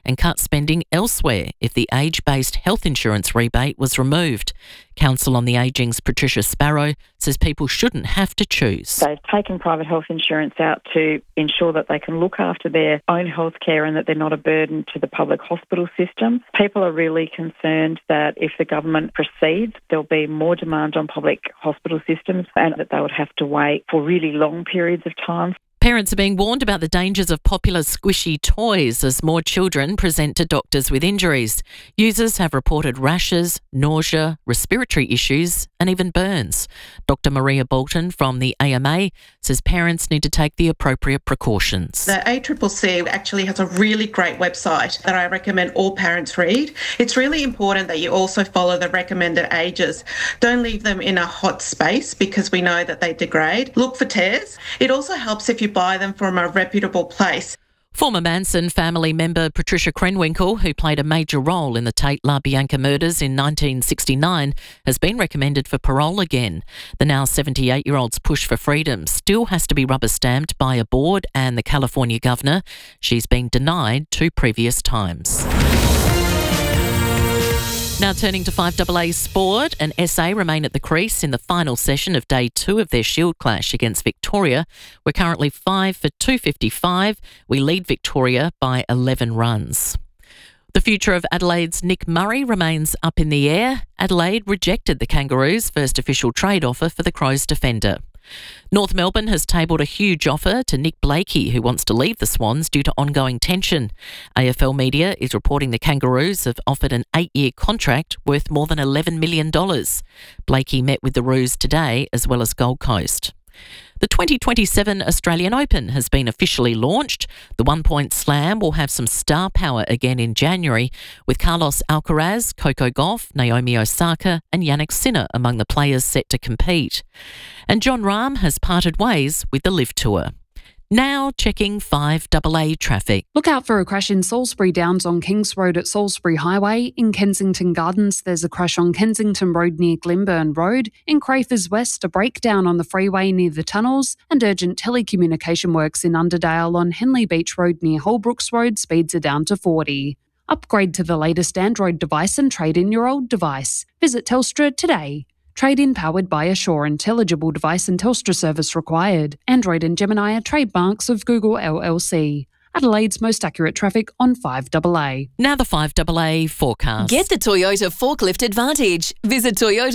and cut spending elsewhere if the age-based health insurance rebate was removed. Council on the Ageing's Patricia Sparrow says people shouldn't have to choose. They've taken private health insurance out to ensure that they can look after their own health care and that they're not a burden to the public hospital system. People are really concerned that if the government proceeds, there'll be more demand on public hospital systems and that they would have to wait for really long periods of time. Parents are being warned about the dangers of popular squishy toys as more children present to doctors with injuries. Users have reported rashes, nausea, respiratory issues and even burns. Dr Maria Bolton from the AMA says parents need to take the appropriate precautions. The ACCC actually has a really great website that I recommend all parents read. It's really important that you also follow the recommended ages. Don't leave them in a hot space because we know that they degrade. Look for tears. It also helps if you buy them from a reputable place. Former Manson family member Patricia Krenwinkel, who played a major role in the Tate LaBianca murders in 1969, has been recommended for parole again. The now 78-year-old's push for freedom still has to be rubber-stamped by a board and the California governor. She's been denied 2 previous times. Now turning to 5AA sport, and SA remain at the crease in the final session of day 2 of their Shield clash against Victoria. We're currently 5 for 255. We lead Victoria by 11 runs. The future of Adelaide's Nick Murray remains up in the air. Adelaide rejected the Kangaroos' first official trade offer for the Crows defender. North Melbourne has tabled a huge offer to Nick Blakey, who wants to leave the Swans due to ongoing tension. AFL Media is reporting the Kangaroos have offered an 8-year contract worth more than $11 million. Blakey met with the Roos today, as well as Gold Coast. The 2027 Australian Open has been officially launched. The one-point slam will have some star power again in January, with Carlos Alcaraz, Coco Gauff, Naomi Osaka and Jannik Sinner among the players set to compete. And John Rahm has parted ways with the LIV Tour. Now checking 5AA traffic. Look out for a crash in Salisbury Downs on Kings Road at Salisbury Highway. In Kensington Gardens, there's a crash on Kensington Road near Glenburn Road. In Crafers West, a breakdown on the freeway near the tunnels. And urgent telecommunication works in Underdale on Henley Beach Road near Holbrooks Road. Speeds are down to 40. Upgrade to the latest Android device and trade in your old device. Visit Telstra today. Trade-in powered by Assure, intelligible device and Telstra service required. Android and Gemini are trademarks of Google LLC. Adelaide's most accurate traffic on 5AA. Now the 5AA forecast. Get the Toyota Forklift Advantage. Visit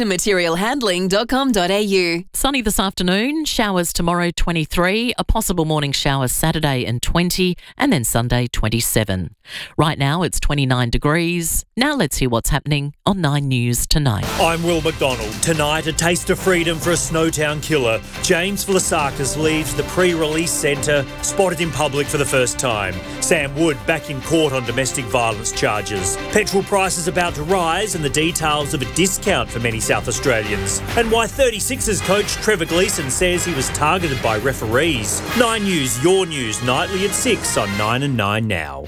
toyotamaterialhandling.com.au. Sunny this afternoon, showers tomorrow 23, a possible morning shower Saturday and 20, and then Sunday 27. Right now it's 29 degrees. Now let's hear what's happening on 9 News tonight. I'm Will McDonald. Tonight, a taste of freedom for a Snowtown killer. James Vlasakis leaves the pre-release centre, spotted in public for the first time. Sam Wood back in court on domestic violence charges. Petrol prices about to rise and the details of a discount for many South Australians. And why 36ers coach Trevor Gleeson says he was targeted by referees. 9 News, your news, nightly at 6 on 9 and 9 now.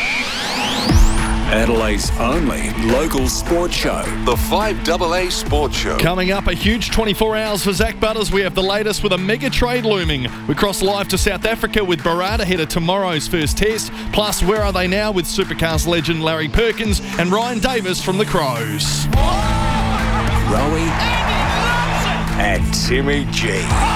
Adelaide's only local sports show, the 5AA Sports Show. Coming up, a huge 24 hours for Zach Butters. We have the latest with a mega trade looming. We cross live to South Africa with Barat ahead of tomorrow's first test. Plus, where are they now with Supercars legend Larry Perkins and Ryan Davis from the Crows. Rowie and Timmy G.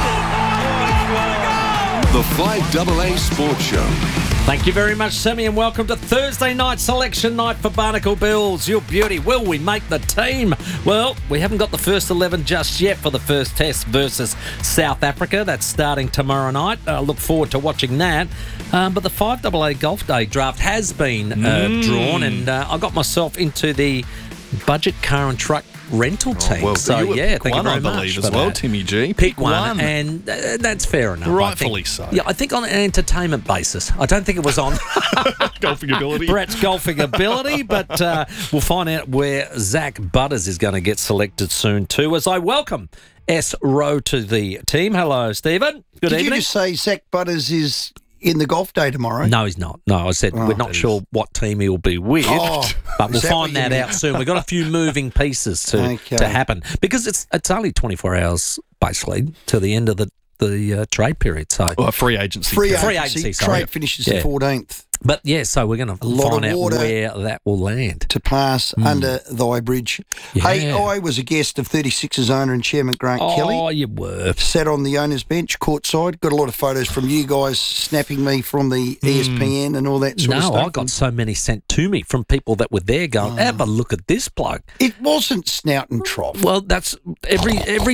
The 5AA Sports Show. Thank you very much, Sammy, and welcome to Thursday night selection night for Barnacle Bills. Your beauty, will we make the team? Well, we haven't got the first 11 just yet for the first test versus South Africa. That's starting tomorrow night. I look forward to watching that. But the 5AA Golf Day draft has been drawn, and I got myself into the budget car and truck rental team. Well, so yeah, thank you very I believe much as well, that. Timmy G. Pick one, and that's fair enough. Rightfully so. Yeah, I think on an entertainment basis. I don't think it was on golfing ability. Brett's golfing ability, but we'll find out where Zach Butters is going to get selected soon too. As I welcome S. Rowe to the team. Hello, Stephen. Good evening. Did you just say Zach Butters is in the golf day tomorrow? No, he's not. No, I said we're not sure what team he'll be with, but we'll find that out soon. We've got a few moving pieces to happen because it's only 24 hours basically to the end of the trade period. So free agency. Free agency. Trade finishes the 14th. But yeah, so we're going to lot find of out water where that will land. to pass under Thy Bridge. Yeah. Hey, I was a guest of 36's owner and chairman Grant Kelly. Oh, you were. Sat on the owner's bench courtside. Got a lot of photos from you guys snapping me from the ESPN and all that sort of stuff. No, I got so many sent to me from people that were there going, have a look at this bloke. It wasn't snout and trough. Well, that's every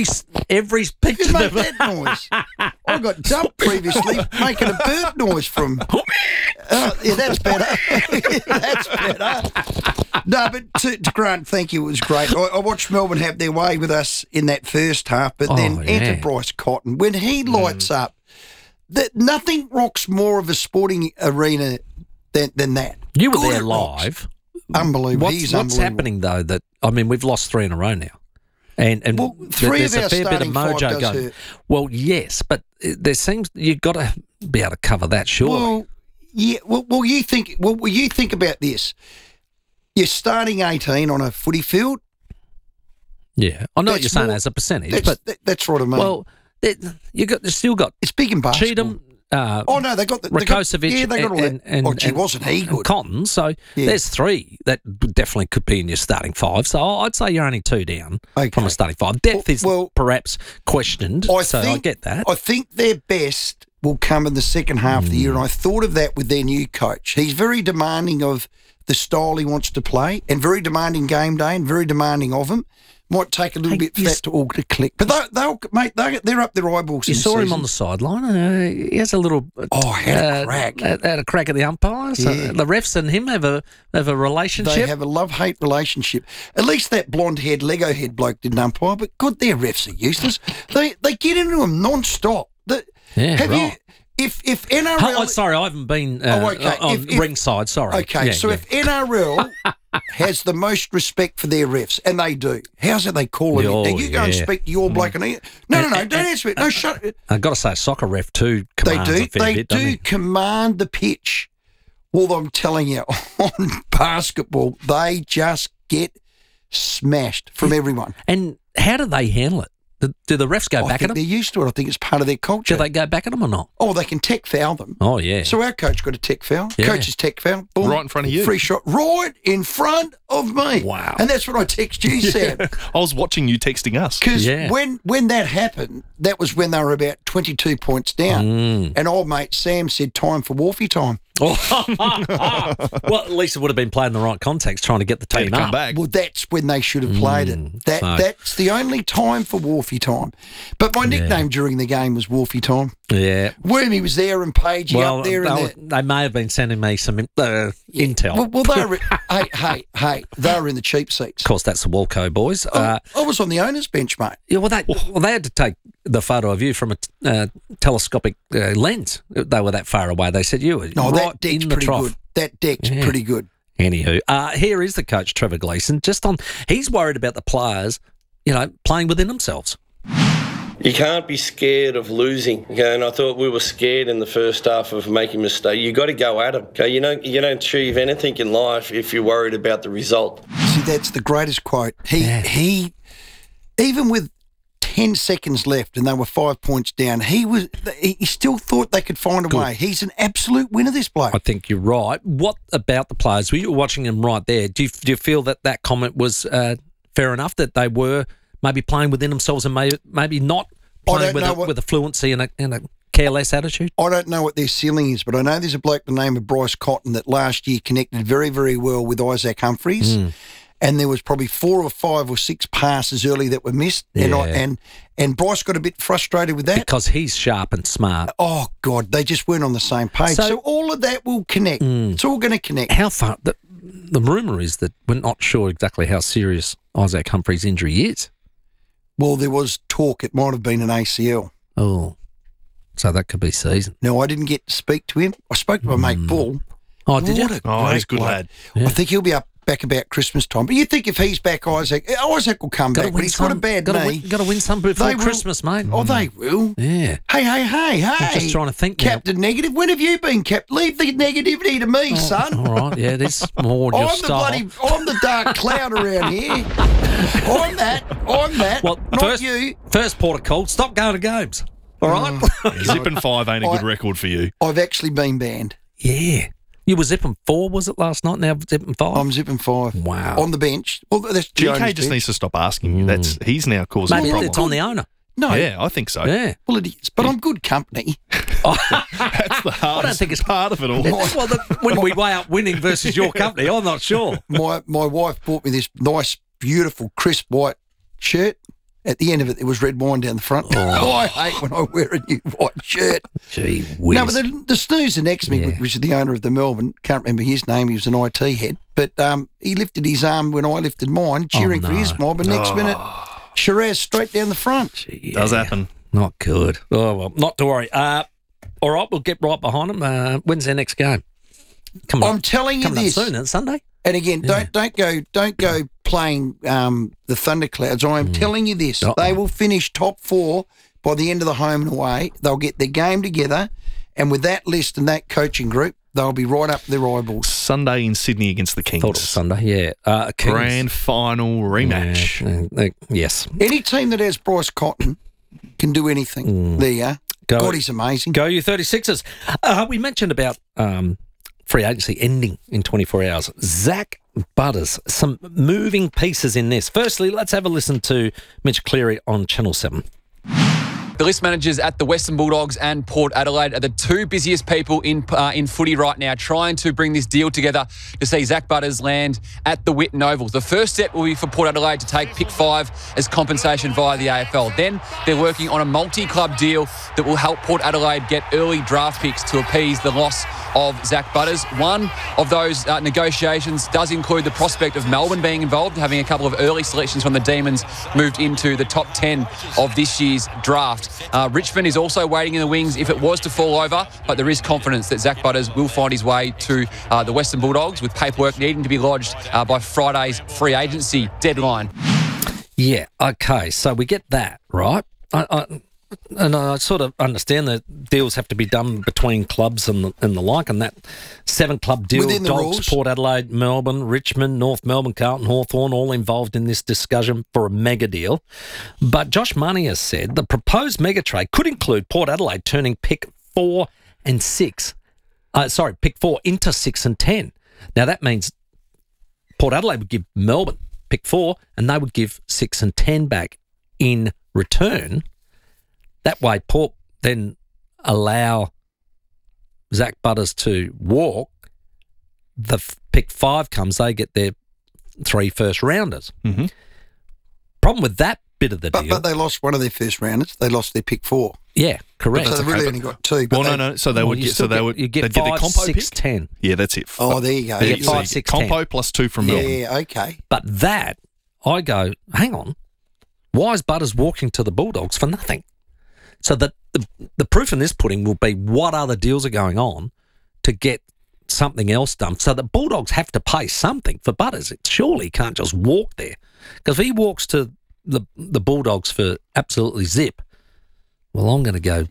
picture. Who made that noise? I got dumped previously making a bird noise from... yeah, that's better. That's better. No, but to Grant, thank you. It was great. I watched Melbourne have their way with us in that first half, but then enter Bryce Cotton. When he lights up, nothing rocks more of a sporting arena than that. You were Good there it rocks. live. Unbelievable. What's happening, though, that, I mean, we've lost 3 in a row now. And Well, three there's of a our fair bit of starting five mojo does going. hurt. Well, yes, but there seems you've got to be able to cover that, surely. Well, yeah. Well, you think. Well, you think about this. You're starting 18 on a footy field. Yeah, I know what That's you're saying more- as a percentage, That's, but that's what I mean. well, you've still got it's big in basketball. Cheatham. Oh no, they got the Rakocevic yeah, they got all that. and, oh, gee, wasn't he and good? Cotton. So Yeah. there's 3 that definitely could be in your starting 5. So I'd say you're only 2 down from a starting 5. Depth is perhaps questioned. I get that. I think their best will come in the second half of the year, and I thought of that with their new coach. He's very demanding of the style he wants to play, and very demanding game day, and very demanding of him. Might take a little bit for that to all to click, but they're up their eyeballs. You in saw him season. on the sideline. He has a little. Had a crack. Had a crack at the umpires. Yeah. The refs and him have a relationship. They have a love-hate relationship. At least that blonde-haired Lego-head bloke didn't umpire, but God, their refs are useless. They get into them non-stop. Yeah, right. If NRL... sorry, I haven't been okay. on ringside, sorry. Okay, if NRL has the most respect for their refs, and they do, how's it they call it? Oh, Now, you go and speak to your bloke and he... No, don't answer it. No, shut it. I've got to say, a soccer ref too commands a fair bit, doesn't he? Command the pitch. Well, I'm telling you, on basketball, they just get smashed from everyone. And how do they handle it? Do the refs go I back think at them? they're used to it. I think it's part of their culture. Do they go back at them or not? Oh, they can tech foul them. Oh, yeah. So our coach got a tech foul. Yeah. Coach's tech foul. Boom. Right in front of you. Free shot. Right in front of me. Wow. And that's what I text you, Sam. I was watching you texting us. Because when that happened, that was when they were about 22 points down. And old mate Sam said, time for Wolfie time. Well, at least it would have been played in the right context, trying to get the team come up. back. Well, that's when they should have played it. That's the only time for Wolfie time. But my nickname during the game was Wolfie time. Yeah. Wormy was there and Pagey up there. They may have been sending me some intel. Well, they were, hey, they were in the cheap seats. Of course, that's the Walco boys. I was on the owner's bench, mate. Yeah, well, they had to take the photo of you from a telescopic lens. They were that far away. They said you were that deck's in the pretty trough. good. That deck's pretty good. Anywho, here is the coach, Trevor Gleeson. He's worried about the players, playing within themselves. You can't be scared of losing. Okay, and I thought we were scared in the first half of making mistakes. You got to go at them. Okay, you don't achieve anything in life if you're worried about the result. See, that's the greatest quote. He even with 10 seconds left and they were 5 points down, he still thought they could find a way. He's an absolute winner, this bloke. I think you're right. What about the players? You were watching them right there. Do you feel that comment was fair enough, that they were maybe playing within themselves and maybe not playing with a fluency and a careless attitude? I don't know what their ceiling is, but I know there's a bloke the name of Bryce Cotton that last year connected very, very well with Isaac Humphries. And there was probably 4 or 5 or 6 passes early that were missed. Yeah. And Bryce got a bit frustrated with that. Because he's sharp and smart. Oh, God, they just weren't on the same page. So all of that will connect. It's all going to connect. How far? The rumour is that we're not sure exactly how serious Isaac Humphries' injury is. Well, there was talk it might have been an ACL. Oh, so that could be season. No, I didn't get to speak to him. I spoke to my mate Bull. Oh, did you? He's a good lad. Yeah. I think he'll be back about Christmas time. But you think if he's back, Isaac will come back, but he's got a bad knee. Got to win some before Christmas, mate. Oh, they will. Yeah. Hey. I'm just trying to think now. Captain Negative, when have you been kept? Leave the negativity to me, son. All right, yeah, this more your style. I'm the dark cloud around here. I'm that. Well, not you. First port of call, stop going to games. All right? Zipping 5 ain't a good record for you. I've actually been banned. Yeah. You were zipping 4, was it, last night? Now zipping 5? I'm zipping 5. Wow. On the bench. Well, that's GK just needs to stop asking you. He's now causing Maybe problems. it's on the owner. No. Yeah, I think so. Yeah. Well, it is. But I'm good company. That's the hardest think it's part of it all. Well, when we weigh up winning versus your company, I'm not sure. My wife bought me this nice, beautiful, crisp white shirt. At the end of it, there was red wine down the front. Oh. I hate when I wear a new white shirt. Gee whiz. No, but the snoozer next to me, which is the owner of the Melbourne, can't remember his name, he was an IT head, but he lifted his arm when I lifted mine, cheering for his mob, and next minute, Shiraz straight down the front. Gee, Does happen. Not good. Oh, well, not to worry. All right, we'll get right behind them. When's their next game? I'm telling you this. Coming up soon, it's Sunday. And again, don't go playing the Thunderclouds. I am telling you this. They will finish top 4 by the end of the home and away. They'll get their game together, and with that list and that coaching group, they'll be right up their eyeballs. Sunday in Sydney against the Kings. Thought it was Sunday, yeah. Kings. Grand final rematch. Yeah, yes. Any team that has Bryce Cotton can do anything. There you are. God, he's amazing. Go you 36ers. We mentioned about free agency ending in 24 hours. Zach Butters, some moving pieces in this. Firstly, let's have a listen to Mitch Cleary on Channel 7. The list managers at the Western Bulldogs and Port Adelaide are the two busiest people in footy right now, trying to bring this deal together to see Zach Butters land at the Whitten Oval. The first step will be for Port Adelaide to take pick 5 as compensation via the AFL. Then they're working on a multi-club deal that will help Port Adelaide get early draft picks to appease the loss of Zach Butters. One of those negotiations does include the prospect of Melbourne being involved, having a couple of early selections from the Demons moved into the top 10 of this year's draft. Richmond is also waiting in the wings if it was to fall over, but there is confidence that Zach Butters will find his way to the Western Bulldogs, with paperwork needing to be lodged by Friday's free agency deadline. Yeah, okay, so we get that, right? I sort of understand that deals have to be done between clubs and the like, and that 7-club deal, Within the Dogs, rules. Port Adelaide, Melbourne, Richmond, North Melbourne, Carlton, Hawthorn, all involved in this discussion for a mega deal. But Josh Money has said the proposed mega trade could include Port Adelaide turning pick 4 and 6. Pick 4 into 6 and 10. Now that means Port Adelaide would give Melbourne pick 4 and they would give 6 and 10 back in return. That way, Port then allow Zach Butters to walk. The pick 5 comes, they get their 3 first rounders. Mm-hmm. Problem with that bit of the deal. But they lost one of their first rounders. They lost their pick 4. Yeah, correct. So they really only got 2. But no. So they would get. So they would. You get they'd get 5, the compo 6, pick. 10. Yeah, that's it. Oh, there you go. You get 5, 6, 10. Compo plus 2 from Melbourne. Yeah, okay. But that, I go, hang on. Why is Butters walking to the Bulldogs for nothing? So that the proof in this pudding will be what other deals are going on to get something else done. So the Bulldogs have to pay something for Butters. It surely can't just walk there. Because if he walks to the Bulldogs for absolutely zip, well, I'm going to go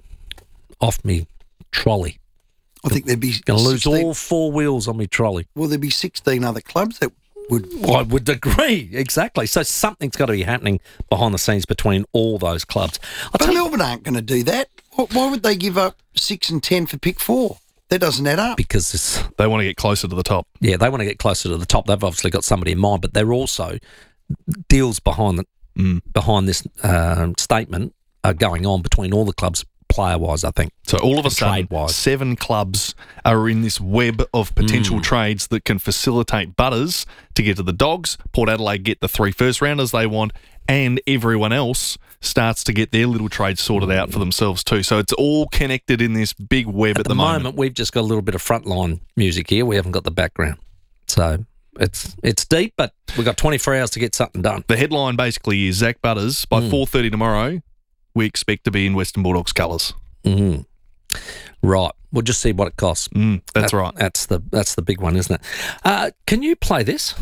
off me trolley. I think there'd be going to lose all 4 wheels on me trolley. Well, there'd be 16 other clubs that would. I would agree, exactly. So something's got to be happening behind the scenes between all those clubs. But Melbourne aren't going to do that. Why would they give up 6 and 10 for pick 4? That doesn't add up. Because they want to get closer to the top. Yeah, they want to get closer to the top. They've obviously got somebody in mind, but they're also deals behind this statement are going on between all the clubs, player-wise, I think. So all of a sudden, trade-wise. 7 clubs are in this web of potential trades that can facilitate Butters to get to the Dogs. Port Adelaide get the 3 first rounders they want, and everyone else starts to get their little trades sorted out for themselves too. So it's all connected in this big web at the moment. We've just got a little bit of frontline music here. We haven't got the background. So it's deep, but we've got 24 hours to get something done. The headline basically is Zach Butters, by 4:30 tomorrow, we expect to be in Western Bulldogs colours. Mm-hmm. Right. We'll just see what it costs. That's right. That's the big one, isn't it? Can you play this?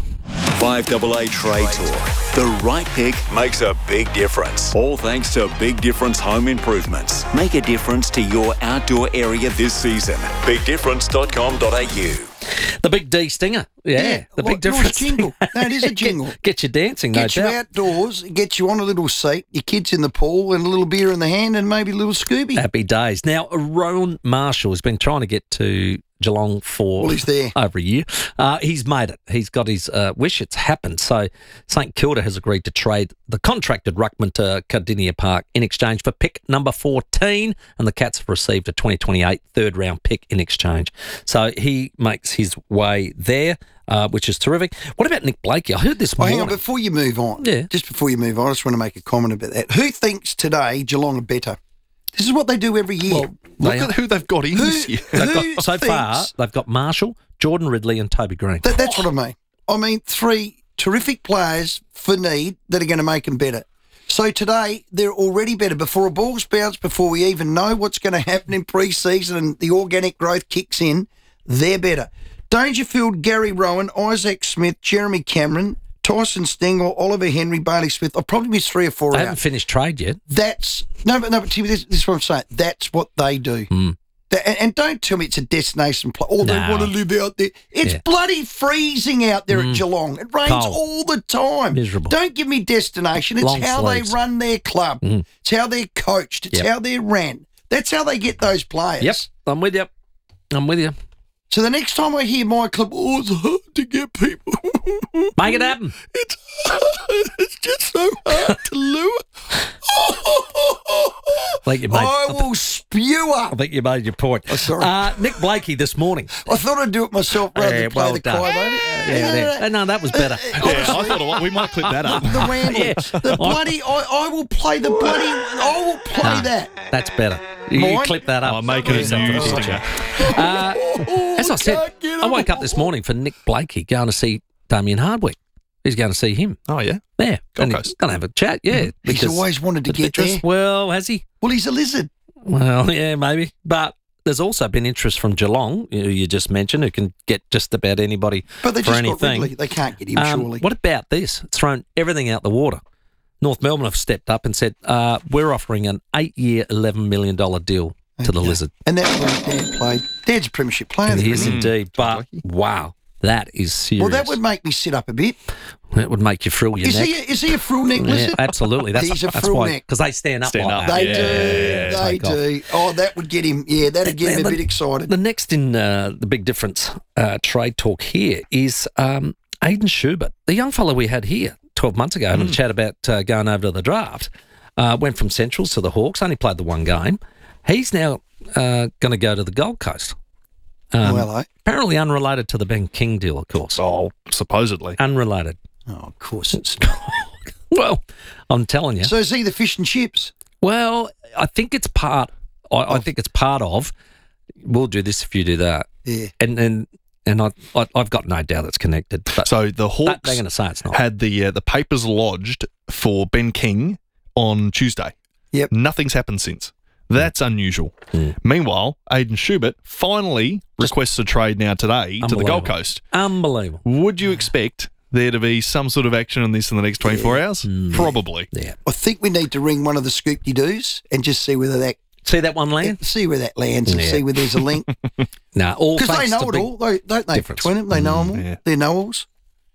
5AA Trade Talk. The right pick makes a big difference. All thanks to Big Difference Home Improvements. Make a difference to your outdoor area this season. BigDifference.com.au. The Big D Stinger Yeah, the big difference. Nice jingle. No, it is a jingle. Get you dancing, no Gets you doubt. outdoors, gets you on a little seat, your kids in the pool, and a little beer in the hand, and maybe a little Scooby. Happy days. Now, Rowan Marshall has been trying to get to Geelong for he's there. over a year. He's made it. He's got his wish. It's happened. So St Kilda has agreed to trade the contracted ruckman to Cardinia Park in exchange for pick number 14, and the Cats have received a 2028 third-round pick in exchange. So he makes his way there, which is terrific. What about Nick Blakey? I heard this morning. Hang on, before you move on. Yeah. Just before you move on, I just want to make a comment about that. Who thinks today Geelong are better? This is what they do every year. Well, look at who they've got in this year. So far, they've got Marshall, Jordan Ridley and Toby Green. That's what I mean. I mean, 3 terrific players for need that are going to make them better. So today, they're already better. Before a ball's bounced, before we even know what's going to happen in pre-season and the organic growth kicks in, they're better. Dangerfield, Gary Rowan, Isaac Smith, Jeremy Cameron, Tyson Stengel, Oliver Henry, Bailey Smith. I'll probably miss 3 or 4 They out. haven't finished trade yet. But Timmy, this is what I'm saying. That's what they do. And don't tell me it's a destination play. Oh, they want to live out there. It's bloody freezing out there at Geelong. It rains Cold. all the time. Miserable. Don't give me destination. It's Long how sleeves. they run their club. It's how they're coached. It's how they're ran. That's how they get those players. Yep, I'm with you. So the next time I hear my club, it's hard to get people. Make it happen. It's just so hard to lure. I will spew up. I think you made your point. Oh, sorry. Nick Blakey this morning. I thought I'd do it myself rather than play well the done. cry. No, that was better. I thought we might clip that up. The ramble. The bloody, I will play the bloody, I will play that. That's better. You Mike? clip that up. I'm making a news stinger. As I said, I woke up this morning for Nick Blakey going to see Damien Hardwick. He's going to see him. Oh, yeah? Yeah. Gold And Coast. he's going to have a chat, yeah. He's always wanted to get there. Well, has he? Well, he's a lizard. Well, yeah, maybe. But there's also been interest from Geelong, who you just mentioned, who can get just about anybody But they for just anything. got Ridley. They can't get him, surely. What about this? It's thrown everything out the water. North Melbourne have stepped up and said, we're offering an 8-year, $11 million deal to the Lizard. And that's where Dad played. Dad's a premiership player. He is isn't he? indeed. But, wow, that is serious. Well, that would make me sit up a bit. That would make you frill your neck. Is he a frill neck lizard? Yeah, absolutely. He's a frill neck. Because they stand up like that. They do. Oh, that would get him. Yeah, that'd get him a bit excited. The next in the big difference trade talk here is Aidan Schubert, the young fellow we had here 12 months ago, having a chat about going over to the draft. Went from Centrals to the Hawks, only played the one game. He's now going to go to the Gold Coast. Apparently unrelated to the Ben King deal, of course. Oh, supposedly. Unrelated. Oh, of course it's not. Well, I'm telling you. So is he the fish and chips? Well, I think it's part. I think it's part of. We'll do this if you do that. Yeah. And I've got no doubt it's connected. But So the Hawks they're going to say it's not. had the papers lodged for Ben King on Tuesday. Yep. Nothing's happened since. That's unusual. Meanwhile, Aidan Schubert finally requests a trade now today to the Gold Coast. Unbelievable. Would you expect there to be some sort of action on this in the next 24 hours? Probably. Yeah. I think we need to ring one of the Scoop-de-doos and just see whether that See that one land? see where that lands and see whether there's a link. No, all Because they thanks know to it big all, don't they? difference. Between them, they know them all. Yeah. They're know-alls.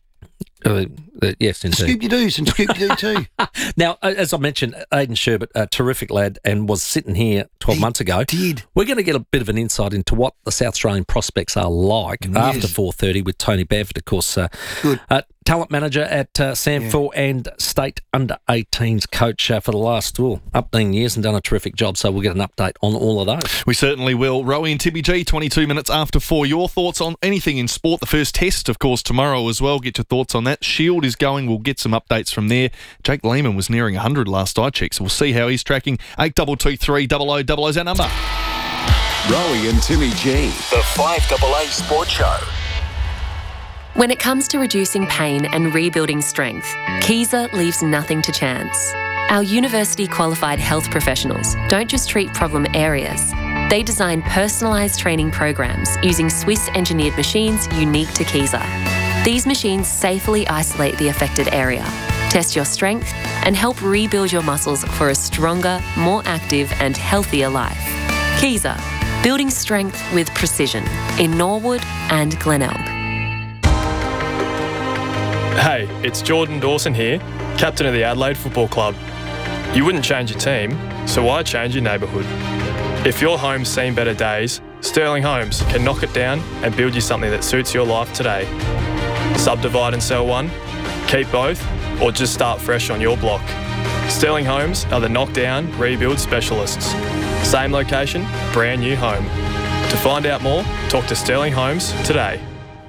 Yes, indeed. Scoop-de-doos and Scoop-de-doo too. Now, as I mentioned, Aidan Schubert, a terrific lad, and was sitting here 12 months ago. Did. We're going to get a bit of an insight into what the South Australian prospects are like after 4:30 with Tony Bamford, of course. Good. Talent manager at Samford and state under-18s coach for the last 18 years and done a terrific job. So we'll get an update on all of those. We certainly will. Rowie and Tibby G, 22 minutes after 4. Your thoughts on anything in sport? The first test, of course, tomorrow as well. Get your thoughts on that. Shield is going. We'll get some updates from there. Jake Lehman was nearing 100 last I checked, so we'll see how he's tracking. 8223 0000 is our number. Rowie and Timmy G, the 5AA Sports Show. When it comes to reducing pain and rebuilding strength, Kaiser leaves nothing to chance. Our university-qualified health professionals don't just treat problem areas. They design personalised training programs using Swiss-engineered machines unique to Kaiser. These machines safely isolate the affected area, test your strength, and help rebuild your muscles for a stronger, more active and healthier life. Kaiser, building strength with precision in Norwood and Glenelg. it's Jordan Dawson here, captain of the Adelaide Football Club. You wouldn't change your team, so why change your neighbourhood? If your home's seen better days, Sterling Homes can knock it down and build you something that suits your life today. Subdivide and sell one, keep both, or just start fresh on your block. Sterling Homes are the knockdown, rebuild specialists. Same location, brand new home. To find out more, talk to Sterling Homes today.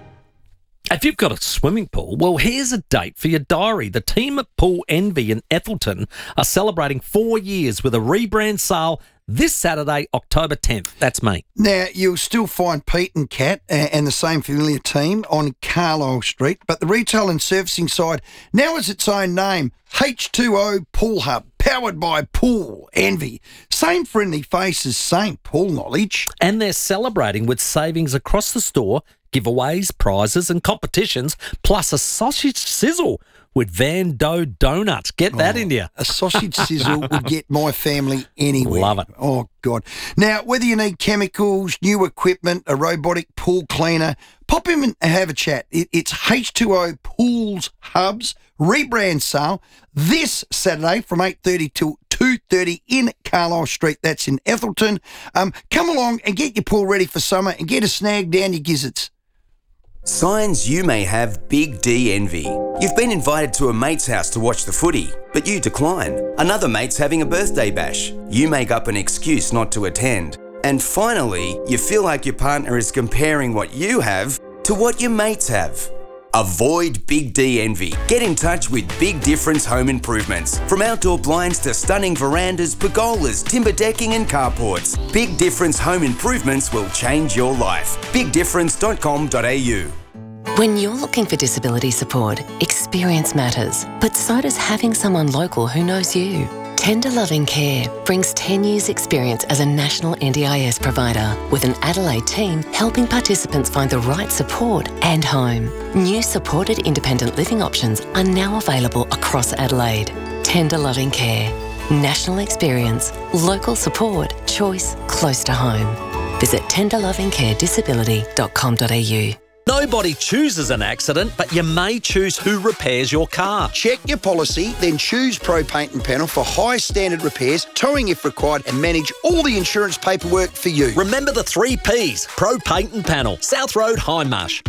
If you've got a swimming pool, well, here's a date for your diary. The team at Pool Envy in Ethelton are celebrating 4 years with a rebrand sale this Saturday, October 10th. That's me. Now, you'll still find Pete and Kat and the same familiar team on Carlisle Street, but the retail and servicing side now has its own name, H2O Pool Hub, powered by Pool Envy. Same friendly faces, same pool knowledge. And they're celebrating with savings across the store, giveaways, prizes and competitions, plus a sausage sizzle with Van Dough Donuts. Get that in you. A sausage sizzle would get my family anywhere. Love it. Oh, God. Now, whether you need chemicals, new equipment, a robotic pool cleaner, pop in and have a chat. It's H2O Pools Hubs rebrand sale this Saturday from 8:30 till 2:30 in Carlisle Street. That's in Ethelton. Come along and get your pool ready for summer and get a snag down your gizzards. Signs you may have Big D envy. You've been invited to a mate's house to watch the footy, but you decline. Another mate's having a birthday bash. You make up an excuse not to attend. And finally, you feel like your partner is comparing what you have to what your mates have. Avoid Big D envy. Get in touch with Big Difference Home Improvements. From outdoor blinds to stunning verandas, pergolas, timber decking and carports, Big Difference Home Improvements will change your life. BigDifference.com.au. When you're looking for disability support, experience matters, but so does having someone local who knows you. Tender Loving Care brings 10 years' experience as a national NDIS provider, with an Adelaide team helping participants find the right support and home. New supported independent living options are now available across Adelaide. Tender Loving Care. National experience, local support, choice close to home. Visit tenderlovingcaredisability.com.au. Nobody chooses an accident, but you may choose who repairs your car. Check your policy, then choose Pro Paint and Panel for high standard repairs, towing if required, and manage all the insurance paperwork for you. Remember the 3 Ps. Pro Paint and Panel. South Road, Hindmarsh.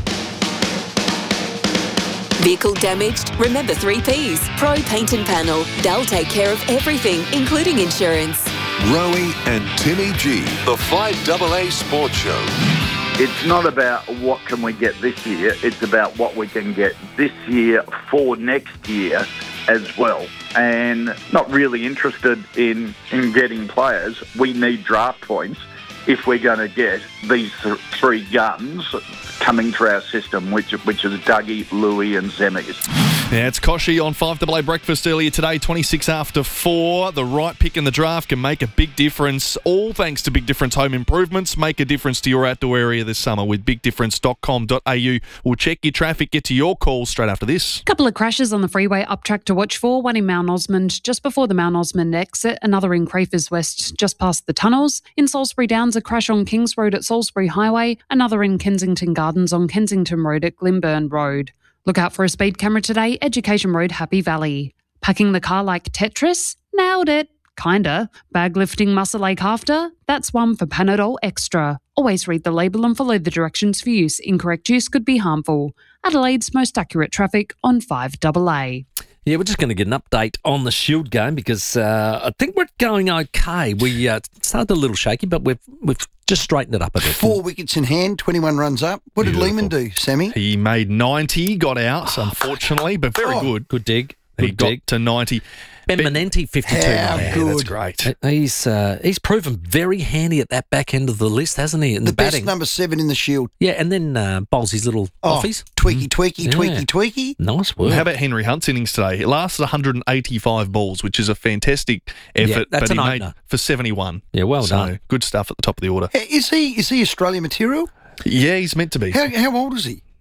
Vehicle damaged? Remember 3 Ps. Pro Paint and Panel. They'll take care of everything, including insurance. Rowie and Timmy G, the 5AA Sports Show. It's not about what can we get this year, it's about what we can get this year for next year as well. And not really interested in getting players. We need draft points if we're going to get these 3 guns coming through our system, which is Dougie, Louis and Zemis. Yeah, it's Koshy on 5AA Breakfast earlier today, 26 after 4. The right pick in the draft can make a big difference, all thanks to Big Difference Home Improvements. Make a difference to your outdoor area this summer with bigdifference.com.au. We'll check your traffic, get to your calls straight after this. Couple of crashes on the freeway up track to watch for, one in Mount Osmond just before the Mount Osmond exit, another in Crafers West just past the tunnels. In Salisbury Downs, a crash on Kings Road at Salisbury Highway, another in Kensington Gardens on Kensington Road at Glenburn Road. Look out for a speed camera today, Education Road, Happy Valley. Packing the car like Tetris? Nailed it. Kinda. Bag lifting Muscle Ache after? That's one for Panadol Extra. Always read the label and follow the directions for use. Incorrect use could be harmful. Adelaide's most accurate traffic on 5AA. Yeah, we're just going to get an update on the Shield game because I think we're going okay. We started a little shaky, but we've just straightened it up a bit. 4 wickets in hand, 21 runs up. What did Lehman do, Sammy? He made 90, got out, unfortunately, but very good. Good dig. He got to 90. Ben Manenti, 52. How good. That's great. He's proven very handy at that back end of the list, hasn't he? In the best batting. number 7 in the Shield. Yeah, and then bowls his little offies. Tweaky. Nice work. How about Henry Hunt's innings today? It lasted 185 balls, which is a fantastic effort, that's but he an made opener. For 71. Yeah, well done. Good stuff at the top of the order. Is he Australian material? Yeah, he's meant to be. How old is he?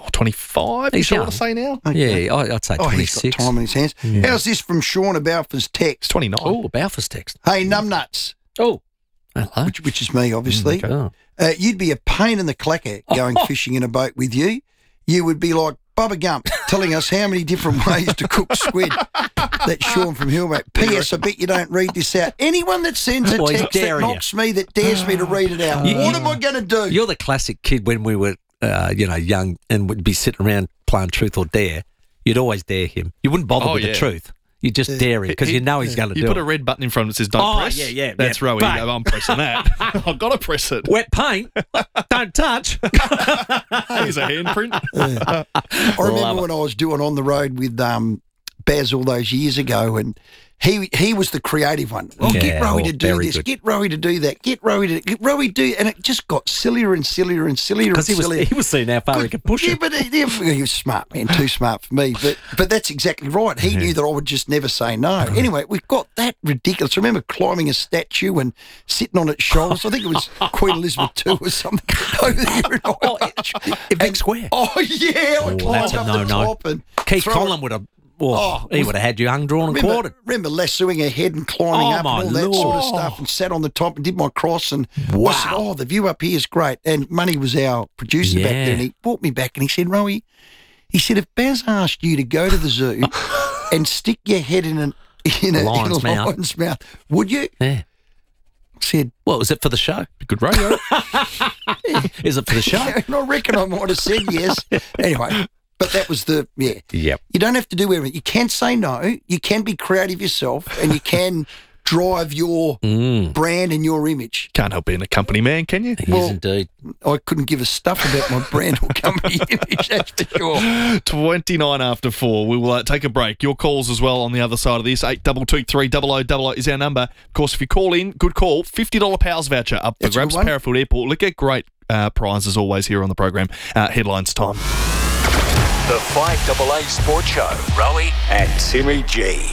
25, He's you young. want to say now? Okay. Yeah, I'd say 26. He's got time in his hands. Yeah. How's this from Sean Balfour's text? 29. Oh, Balfour's text. Hey, numbnuts. Oh, hello. Which is me, obviously. Okay. You'd be a pain in the clacker going fishing in a boat with you. You would be like Bubba Gump telling us how many different ways to cook squid. That's Sean from Hillmate. P.S. I bet you don't read this out. Anyone that sends a text that knocks me, that dares me to read it out, what am I going to do? You're the classic kid when we were, young and would be sitting around playing Truth or Dare. You'd always dare him. You wouldn't bother with the truth. You just dare him because you know he's going to do it. You put a red button in front that says don't press. Yeah. That's Rowie. I'm pressing that. I've got to press it. Wet paint. Don't touch. Here's a handprint. I remember when I was doing On the Road with Baz all those years ago, and he was the creative one. Well, get Rowie to do this, get Rowie to do that, get Rowie do, and it just got sillier and sillier and sillier and sillier. Because he was seeing how far he could push it. But he was smart, man, too smart for me. But that's exactly right. He knew that I would just never say no. Anyway, we've got that ridiculous. I remember climbing a statue and sitting on its shoulders. I think it was Queen Elizabeth II or something over there in Big Square. Oh, yeah, I climbed up the top. And Keith Conlon would have... he would have had you hung, drawn and quartered. Remember lassoing ahead and climbing up and all that sort of stuff, and sat on the top and did my cross. And I said, the view up here is great. And Money was our producer back then. He brought me back and he said, Rowie, he said, if Baz asked you to go to the zoo and stick your head in a lion's mouth, would you? Yeah. I said, well, was it for the show? Good radio. Is it for the show? And I reckon I might have said yes. Anyway. But that was Yep. You don't have to do everything. You can say no. You can be creative yourself, and you can drive your brand and your image. Can't help being a company man, can you? Yes, indeed. I couldn't give a stuff about my brand or company image, that's for sure. 29 after 4. We will take a break. Your calls as well on the other side of this. 8223 0000 is our number. Of course, if you call in, good call. $50 Powers voucher up for grabs, Parafield Airport. Look at great prizes always here on the program. Headlines time. The 5AA Sports Show. Rowie and Timmy G.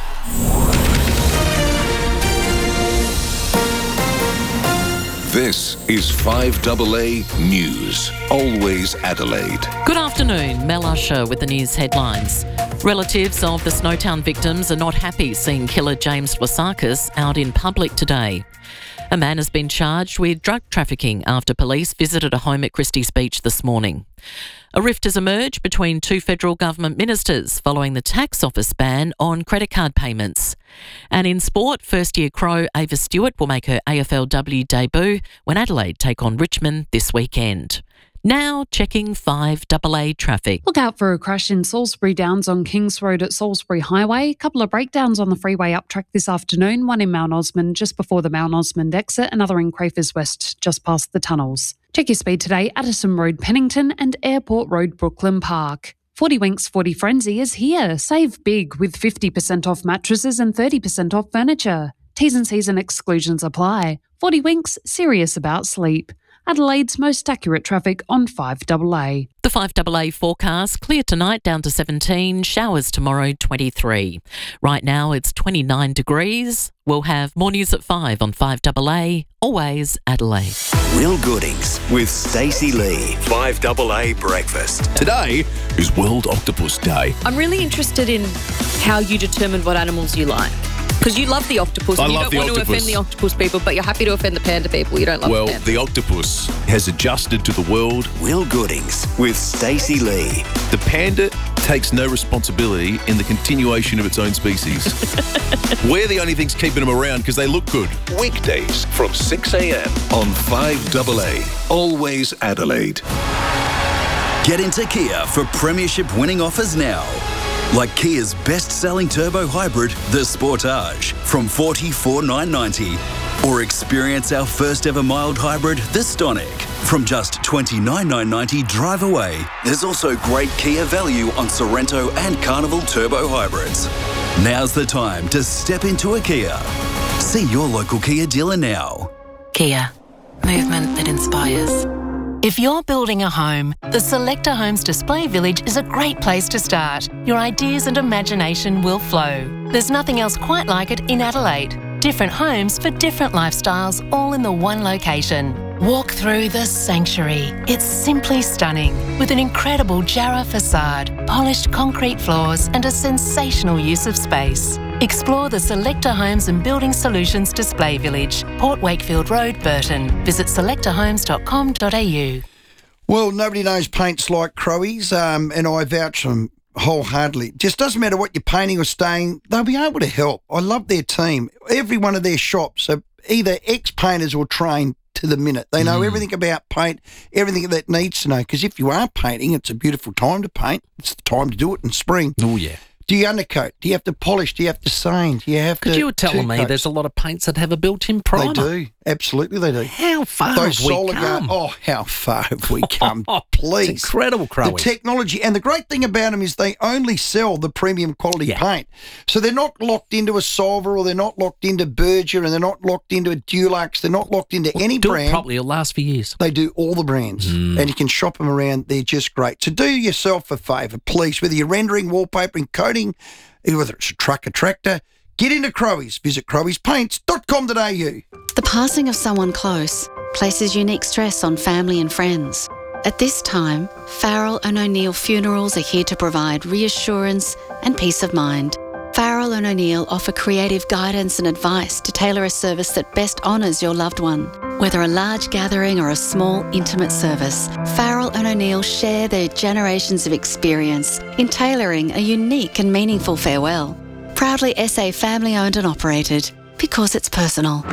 This is 5AA News. Always Adelaide. Good afternoon. Mel Usher with the news headlines. Relatives of the Snowtown victims are not happy seeing killer James Flasakis out in public today. A man has been charged with drug trafficking after police visited a home at Christie's Beach this morning. A rift has emerged between two federal government ministers following the tax office ban on credit card payments. And in sport, first-year Crow Ava Stewart will make her AFLW debut when Adelaide take on Richmond this weekend. Now checking 5AA traffic. Look out for a crash in Salisbury Downs on Kings Road at Salisbury Highway. A couple of breakdowns on the freeway up track this afternoon, one in Mount Osmond just before the Mount Osmond exit, another in Crafers West just past the tunnels. Check your speed today, Addison Road Pennington and Airport Road Brooklyn Park. 40 Winks 40 Frenzy is here. Save big with 50% off mattresses and 30% off furniture. T's and C's and exclusions apply. 40 Winks, serious about sleep. Adelaide's most accurate traffic on 5AA. The 5AA forecast, clear tonight down to 17, showers tomorrow 23. Right now it's 29 degrees. We'll have more news at 5 on 5AA, always Adelaide. Will Goodings with Stacey Lee. 5AA Breakfast. Today is World Octopus Day. I'm really interested in how you determine what animals you like. Because you love the octopus and you don't want to offend the octopus people, but you're happy to offend the panda people. You don't love the panda. Well, the octopus has adjusted to the world. Will Goodings with Stacey Lee. The panda takes no responsibility in the continuation of its own species. We're the only things keeping them around because they look good. Weekdays from 6 a.m. on 5AA. Always Adelaide. Get into Kia for premiership winning offers now. Like Kia's best-selling turbo hybrid, the Sportage, from $44,990. Or experience our first-ever mild hybrid, the Stonic, from just $29,990 drive away. There's also great Kia value on Sorrento and Carnival turbo hybrids. Now's the time to step into a Kia. See your local Kia dealer now. Kia. Movement that inspires. If you're building a home, the Selector Homes Display Village is a great place to start. Your ideas and imagination will flow. There's nothing else quite like it in Adelaide. Different homes for different lifestyles, all in the one location. Walk through the sanctuary. It's simply stunning, with an incredible Jarrah facade, polished concrete floors, and a sensational use of space. Explore the Selector Homes and Building Solutions Display Village, Port Wakefield Road, Burton. Visit selectorhomes.com.au. Well, nobody knows paints like Crowies, and I vouch for them wholeheartedly. Just doesn't matter what you're painting or staining, they'll be able to help. I love their team. Every one of their shops are either ex-painters or trained to the minute. They know everything about paint, everything that needs to know, because if you are painting, it's a beautiful time to paint. It's the time to do it in spring. Oh, yeah. Do you undercoat? Do you have to polish? Do you have to stain? Do you have Because to... you were telling me there's a lot of paints that have a built-in primer. They do. Absolutely they do. How far Those have we solar come? how far have we come? Please. It's incredible, Crowie. The technology. And the great thing about them is they only sell the premium quality paint. So they're not locked into a Solver, or they're not locked into Berger, and they're not locked into a Dulux. They're not locked into any do brand. It properly, it'll last for years. They do all the brands, and you can shop them around. They're just great. So do yourself a favour, please, whether you're rendering, wallpapering, coating, whether it's a truck, a tractor, get into Crowies. Visit crowiespaints.com.au. The passing of someone close places unique stress on family and friends. At this time, Farrell and O'Neill Funerals are here to provide reassurance and peace of mind. Farrell and O'Neill offer creative guidance and advice to tailor a service that best honours your loved one. Whether a large gathering or a small, intimate service, Farrell and O'Neill share their generations of experience in tailoring a unique and meaningful farewell. Proudly SA family-owned and operated, because it's personal.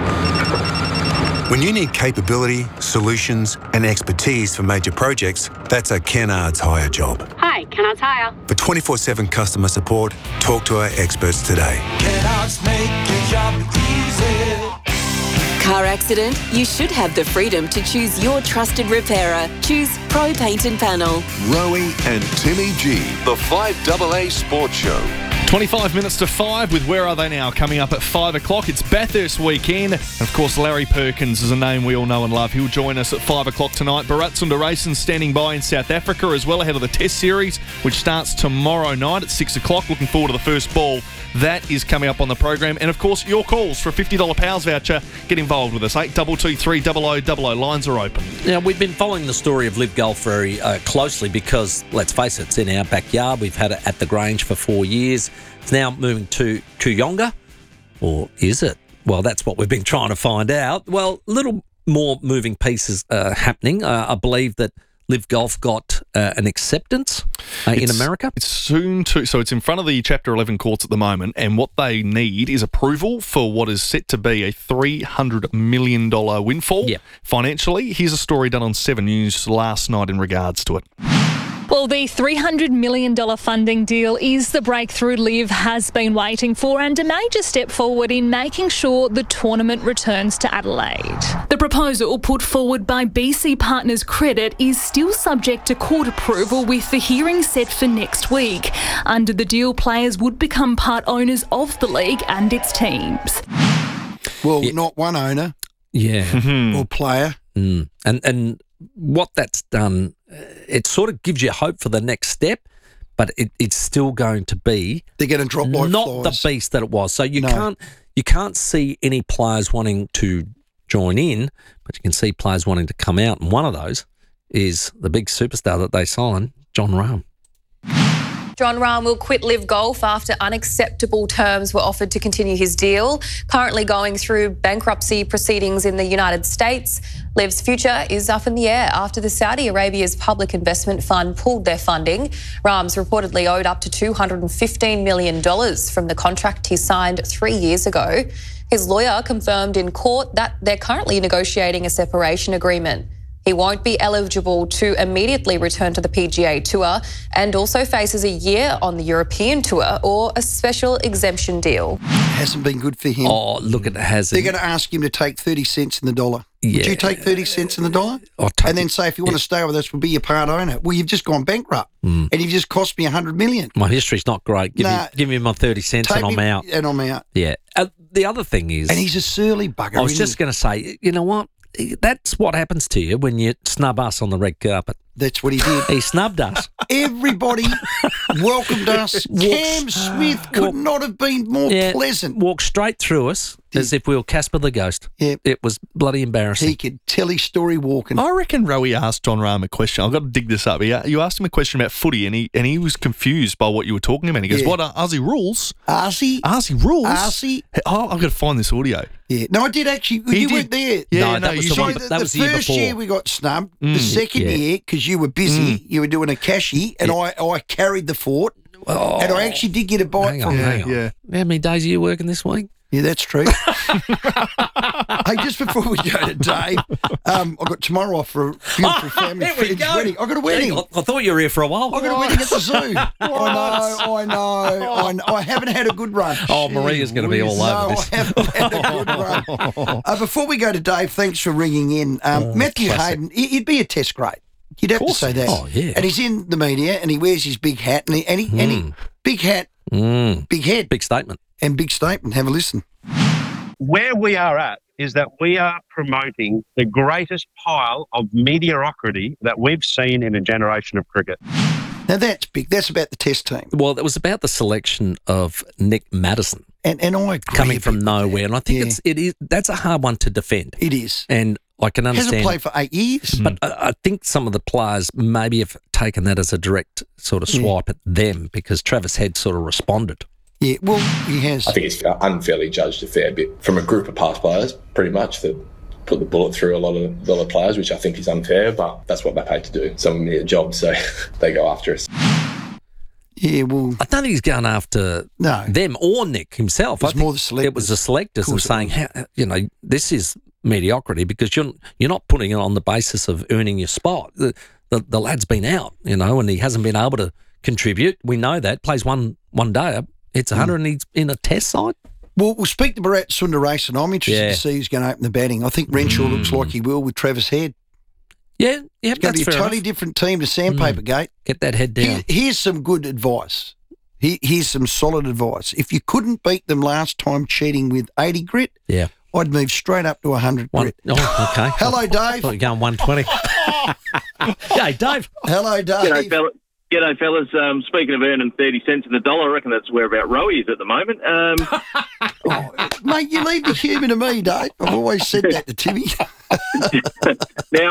When you need capability, solutions and expertise for major projects, that's a Kennards Hire job. Hi, Kennards Hire. For 24/7 customer support, talk to our experts today. Kennards make your job easy. Car accident? You should have the freedom to choose your trusted repairer. Choose Pro Paint and Panel. Rowie and Timmy G, the 5AA Sports Show. 25 minutes to 5 with Where Are They Now coming up at 5 o'clock. It's Bathurst weekend. And of course, Larry Perkins is a name we all know and love. He'll join us at 5 o'clock tonight. Bharat Sundaresan standing by in South Africa as well, ahead of the Test Series, which starts tomorrow night at 6 o'clock. Looking forward to the first ball. That is coming up on the program. And of course, your calls for a $50 Pals voucher. Get involved with us. 8223 0000. Lines are open. Now, we've been following the story of Live Golf very closely because, let's face it, it's in our backyard. We've had it at the Grange for 4 years. It's now moving to Kooyonga, or is it? Well, that's what we've been trying to find out. Well, a little more moving pieces happening. I believe that Live Golf got an acceptance in America. It's soon to, so it's in front of the Chapter 11 courts at the moment, and what they need is approval for what is set to be a $300 million windfall financially. Here's a story done on 7 News last night in regards to it. Well, the $300 million funding deal is the breakthrough Liv has been waiting for and a major step forward in making sure the tournament returns to Adelaide. The proposal put forward by BC Partners Credit is still subject to court approval, with the hearing set for next week. Under the deal, players would become part owners of the league and its teams. Well, not one owner. Yeah. Or player. And what that's done, it sort of gives you hope for the next step, but it's still going to be they're going to drop like not flies. The beast that it was. So you can't see any players wanting to join in, but you can see players wanting to come out, and one of those is the big superstar that they signed, Jon Rahm. Jon Rahm will quit Live Golf after unacceptable terms were offered to continue his deal. Currently going through bankruptcy proceedings in the United States, Liv's future is up in the air after the Saudi Arabia's public investment fund pulled their funding. Rahm's reportedly owed up to $215 million from the contract he signed 3 years ago. His lawyer confirmed in court that they're currently negotiating a separation agreement. He won't be eligible to immediately return to the PGA Tour and also faces a year on the European Tour or a special exemption deal. Hasn't been good for him. Oh, look, it hasn't. They're going to ask him to take 30 cents in the dollar. Yeah. Would you take 30 cents in the dollar? And then say, if you want to stay with us, we'll be your part owner. Well, you've just gone bankrupt and you've just cost me $100 million. My history's not great. Give me my 30 cents and I'm out. And I'm out. Yeah. The other thing is... And he's a surly bugger, I was just going to say, you know what? That's what happens to you when you snub us on the red carpet. That's what he did. He snubbed us. Everybody welcomed us. Cam Smith could not have been more pleasant. Walked straight through us as if we were Casper the Ghost. Yep. It was bloody embarrassing. He could tell his story walking. I reckon Rowie asked John Rahm a question. I've got to dig this up. You asked him a question about footy, and he was confused by what you were talking about. He goes, "What are Aussie rules? Aussie rules? Oh, I've got to find this audio." Yeah, no, I did actually. You weren't there. Yeah, no, that was the year first before. year we got snubbed. The second year, because you were busy, you were doing a cashy, and I carried the fort, and I actually did get a bite from hang on. you. How many days are you working this week? Yeah, that's true. Hey, just before we go to Dave, I've got tomorrow off for a beautiful family friend's wedding. I've got a wedding. I thought you were here for a while. I've got a wedding at the zoo. I know. I haven't had a good run. Oh, Maria's going to be all over this. I haven't had a good run. Before we go to Dave, thanks for ringing in. Matthew Hayden, he'd be a test grade. You'd have to say that. Oh, yeah. And he's in the media, and he wears his big hat, and he big hat, big head. Big statement. And big statement. Have a listen. Where we are at is that we are promoting the greatest pile of mediocrity that we've seen in a generation of cricket. Now, that's big. That's about the test team. Well, it was about the selection of Nick Maddison. And I agree. Coming from nowhere. And I think that's a hard one to defend. It is. And I can understand. Hasn't played for 8 years. But I think some of the players maybe have taken that as a direct sort of swipe at them because Travis Head sort of responded. Yeah, well, he has. I think it's unfairly judged a fair bit from a group of past players, pretty much, that put the bullet through a lot of players, which I think is unfair, but that's what they're paid to do. Some of them need a job, so they go after us. Yeah, well... I don't think he's going after them or Nick himself. It was It was the selectors and saying, this is mediocrity because you're not putting it on the basis of earning your spot. The lad's been out, and he hasn't been able to contribute. We know that. Plays one day, it's 100 and he's in a test side. Well, we'll speak to Bharat Sundaresan. I'm interested to see who's going to open the batting. I think Renshaw looks like he will with Travis Head. Yeah, it's going to be a totally different team to Sandpaper Gate. Get that head down. Here's some good advice. Here's some solid advice. If you couldn't beat them last time cheating with 80 grit, I'd move straight up to 100 grit. Oh, okay. Hello, Dave. I thought you were going 120. Hey, Dave. Hello, Dave. G'day, fellas. Speaking of earning 30 cents in the dollar, I reckon that's where about Rowie is at the moment. Mate, you leave the humour to me, Dave. I've always said that to Timmy. Now,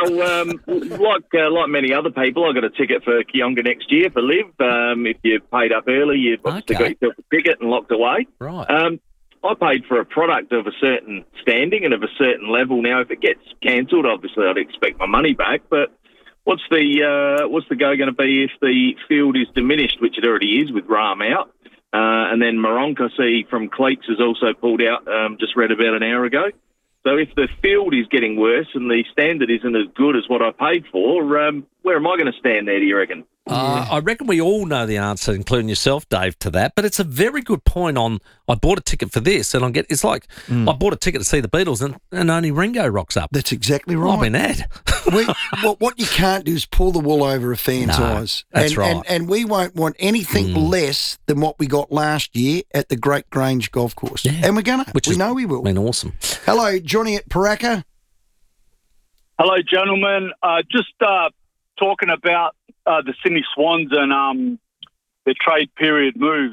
like many other people, I got a ticket for Kionga next year for Liv. If you paid up early, you've obviously got yourself a ticket and locked away. Right. I paid for a product of a certain standing and of a certain level. Now, if it gets cancelled, obviously I'd expect my money back, but... What's the go going to be if the field is diminished, which it already is with Rahm out, and then Moronk, I see from Cleats has also pulled out. Just read about an hour ago. So if the field is getting worse and the standard isn't as good as what I paid for, where am I going to stand there? Do you reckon? I reckon we all know the answer, including yourself, Dave, to that. But it's a very good point on, I bought a ticket for this, and it's like I bought a ticket to see the Beatles, and only Ringo rocks up. That's exactly right. I've been ad. What you can't do is pull the wool over a fan's eyes. That's right. And we won't want anything less than what we got last year at the Great Grange Golf Course. Yeah. And we're going to. We know we will. Been awesome. Hello, Johnny at Paraka. Hello, gentlemen. Just talking about the Sydney Swans and their trade period moves.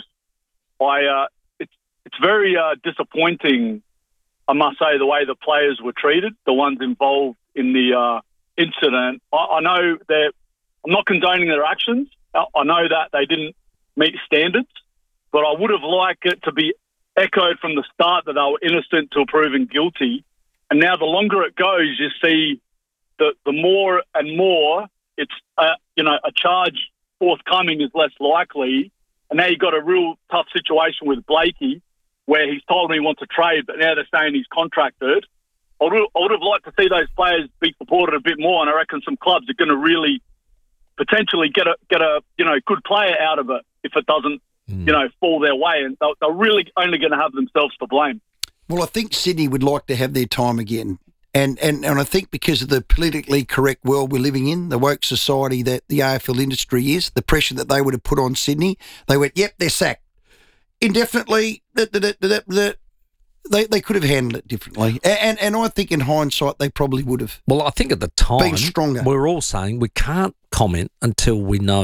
It's very disappointing, I must say, the way the players were treated, the ones involved in the incident. I know that I'm not condoning their actions. I know that they didn't meet standards, but I would have liked it to be echoed from the start that they were innocent till proven guilty. And now the longer it goes, you see the more and more it's, a charge forthcoming is less likely. And now you've got a real tough situation with Blakey where he's told me he wants to trade, but now they're saying he's contracted. I would have liked to see those players be supported a bit more, and I reckon some clubs are going to really potentially get a good player out of it if it doesn't fall their way, and they're really only going to have themselves to blame. Well, I think Sydney would like to have their time again. And I think because of the politically correct world we're living in, the woke society that the AFL industry is, the pressure that they would have put on Sydney, they went, yep, they're sacked. Indefinitely, they could have handled it differently. And I think in hindsight, they probably would have. Well, I think at the time, been stronger. We were all saying we can't comment until we know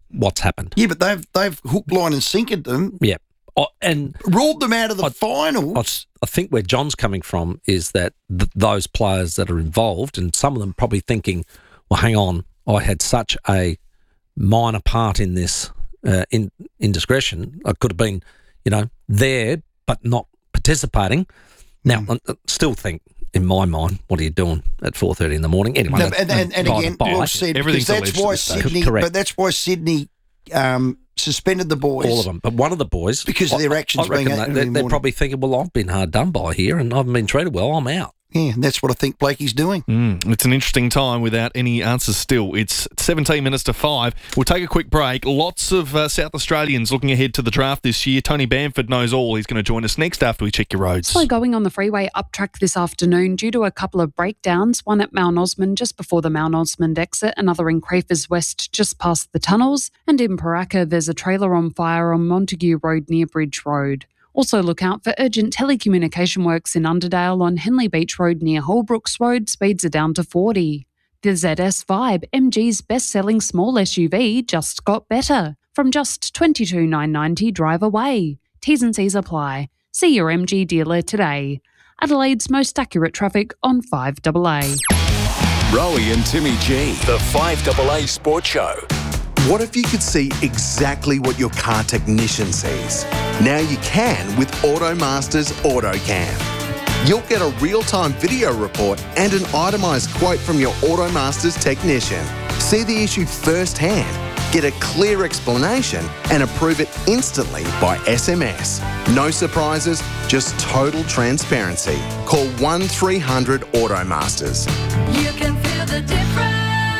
what's happened. Yeah, but they've hook, line and sinkered them. Yeah. And ruled them out of the final. I think where John's coming from is that those players that are involved, and some of them probably thinking, well, hang on, I had such a minor part in this indiscretion. I could have been, there but not participating. Now, I still think, in my mind, what are you doing at 4:30 in the morning? Anyway, and again, well said, because that's why Sydney. But that's why Sydney suspended the boys. All of them. But one of the boys, because of their actions being they're probably thinking, well, I've been hard done by here and I haven't been treated well, I'm out. Yeah, and that's what I think Blakey's doing. It's an interesting time without any answers still. It's 17 minutes to 5. We'll take a quick break. Lots of South Australians looking ahead to the draft this year. Tony Bamford knows all. He's going to join us next after we check your roads. Slow going on the freeway up track this afternoon due to a couple of breakdowns, one at Mount Osmond just before the Mount Osmond exit, another in Crafers West just past the tunnels, and in Paraka there's a trailer on fire on Montague Road near Bridge Road. Also look out for urgent telecommunication works in Underdale on Henley Beach Road near Holbrooks Road. Speeds are down to 40. The ZS Vibe, MG's best-selling small SUV, just got better. From just $22,990 drive away. T's and C's apply. See your MG dealer today. Adelaide's most accurate traffic on 5AA. Rowie and Timmy G, the 5AA Sports Show. What if you could see exactly what your car technician sees? Now you can with AutoMaster's AutoCam. You'll get a real-time video report and an itemised quote from your AutoMaster's technician. See the issue firsthand, get a clear explanation and approve it instantly by SMS. No surprises, just total transparency. Call 1300 AutoMasters. You can feel the difference.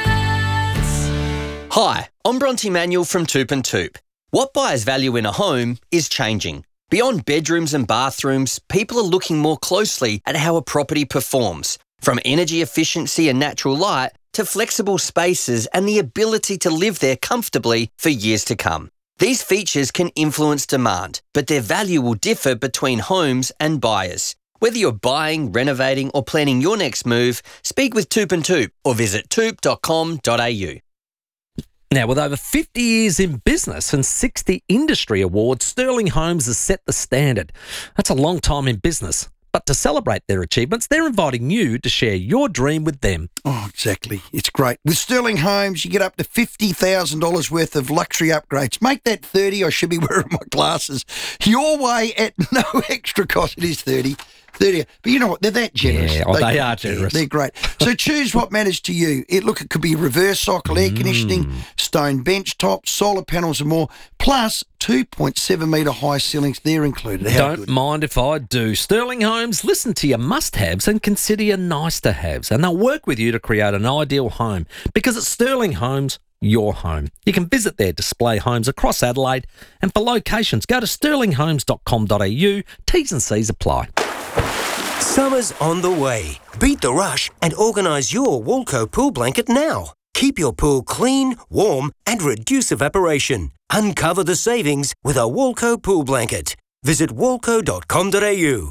Hi, I'm Bronte Manuel from Toop and Toop. What buyers value in a home is changing. Beyond bedrooms and bathrooms, people are looking more closely at how a property performs, from energy efficiency and natural light to flexible spaces and the ability to live there comfortably for years to come. These features can influence demand, but their value will differ between homes and buyers. Whether you're buying, renovating or planning your next move, speak with Toop and Toop or visit toop.com.au. Now, with over 50 years in business and 60 industry awards, Sterling Homes has set the standard. That's a long time in business. But to celebrate their achievements, they're inviting you to share your dream with them. Oh, exactly. It's great. With Sterling Homes, you get up to $50,000 worth of luxury upgrades. Make that 30. I should be wearing my glasses. Your way at no extra cost. It is 30. But you know what? They're that generous. Yeah, they are generous. They're great. So choose what matters to you. It could be reverse cycle air conditioning, stone bench tops, solar panels and more, plus 2.7 metre high ceilings. They're included. Don't mind if I do. Sterling Homes, listen to your must-haves and consider your nice-to-haves, and they'll work with you to create an ideal home. Because at Sterling Homes, your home. You can visit their display homes across Adelaide, and for locations, go to sterlinghomes.com.au. T's and C's apply. Summer's on the way. Beat the rush and organise your Walco pool blanket now. Keep your pool clean, warm and reduce evaporation. Uncover the savings with a Walco pool blanket. Visit walco.com.au.